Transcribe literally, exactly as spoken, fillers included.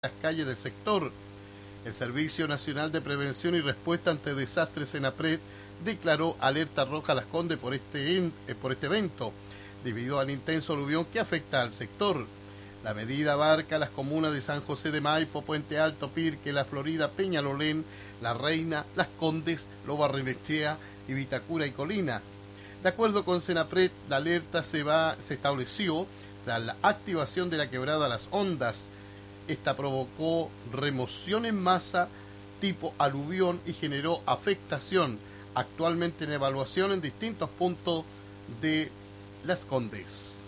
las calles del sector. El Servicio Nacional de Prevención y Respuesta ante Desastres SENAPRED declaró alerta roja a Las Condes por este, eh, por este evento, debido al intenso aluvión que afecta al sector. La medida abarca las comunas de San José de Maipo, Puente Alto, Pirque, La Florida, Peñalolén, La Reina, Las Condes, Lobo Barrenechea y Vitacura y Colina. De acuerdo con SENAPRED, la alerta se, va, se estableció tras la activación de la quebrada Las Ondas. Esta provocó remoción en masa tipo aluvión y generó afectación, actualmente en evaluación en distintos puntos de Las Condes.